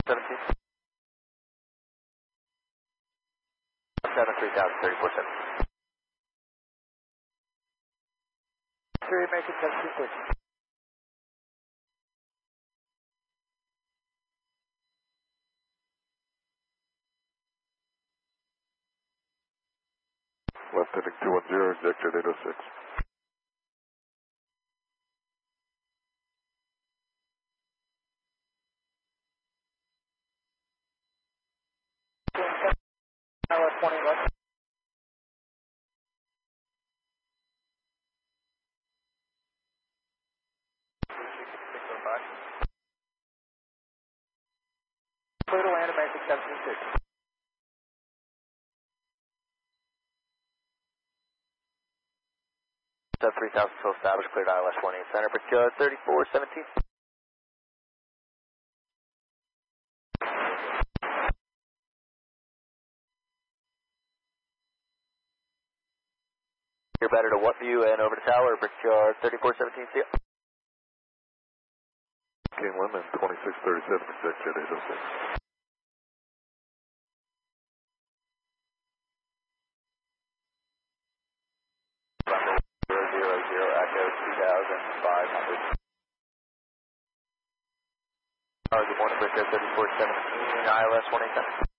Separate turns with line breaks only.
17. 3047. 3 American 1713.
Left ending 210, ejector 806.
ILS 20 left. Clear to land American 1713. 3000 still established, cleared ILS 18 center, Brickyard 3417. You're better to what view and over to tower, Brickyard 3417, see ya.
King Lemon 2637, ejector 806.
Echo 2500. Good morning, Brickyard 3417, ILS 18 center.